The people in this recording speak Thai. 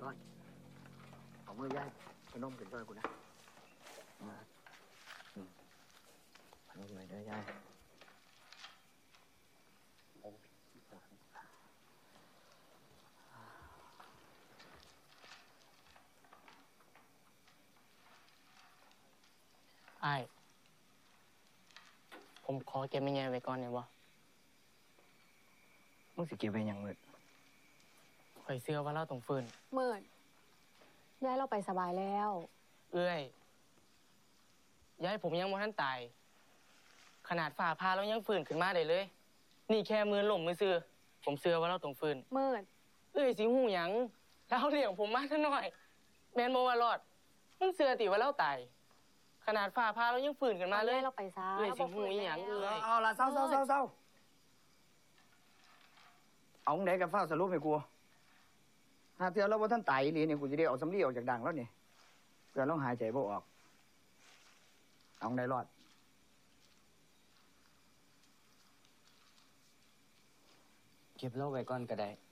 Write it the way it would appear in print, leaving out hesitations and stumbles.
ร้อยเอามือย่ายพนมขึ้นซอยกูนะพนมเลยเด้อย่ายอ้ายผมขอเก็บไม่แง่ไว้ก่อนเนี่ยวะมึงสิเก็บไว้หยังมืดข่อยเชื่อว่าเราต้องฟื้นมืดย้ายเราไปสบายแล้วเอ้ยย้ายผมยังบ่ทันตายขนาดฝ่าพาเรายังฟื้นขึ้นมาได้เลยนี่แค่มือหล่มมือซื่อผมเชื่อว่าเราต้องฟื้นมืดเอ้ยสิหูหยังแล้วเลี้ยงผมมาซะหน่อยแม่นบ่ว่ารอดมึงเชื่อติว่าเราตายขนาดฝ่าพาเรายังฟื้นขึ้นมาเลยย้ายเราไปซะเอ้ยสิหูอีหยังเอ้ยเอาละเศร้าเอาไหนกับฟ้าสรุปให้กูหาเทื่อเราบ่ทันตายนี่กูจะได้เอาสำลีออกจากดังแล้วนี่เพื่อเราหายใจบ่ออกเอาไหนรอดเก็บเราไว้ก่อนก็ได้